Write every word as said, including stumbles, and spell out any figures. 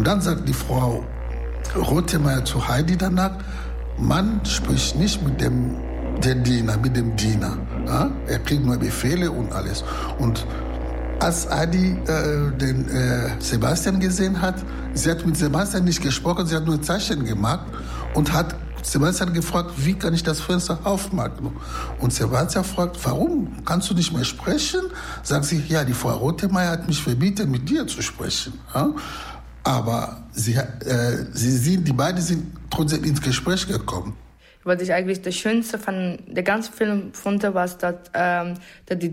Und dann sagt die Frau Rothenmeier zu Heidi danach, man spricht nicht mit dem der Diener, mit dem Diener. Ja? Er kriegt nur Befehle und alles. Und als Heidi äh, den äh, Sebastian gesehen hat, sie hat mit Sebastian nicht gesprochen, sie hat nur Zeichen gemacht und hat Sebastian gefragt, wie kann ich das Fenster aufmachen? Und Sebastian fragt, warum kannst du nicht mehr sprechen? Sagt sie, ja, die Frau Rothenmeier hat mich verboten, mit dir zu sprechen. Ja? Aber sie, äh, sie sind, die beiden sind trotzdem ins Gespräch gekommen. Was ich eigentlich das Schönste von der ganzen Film fand, war, dass, ähm, dass die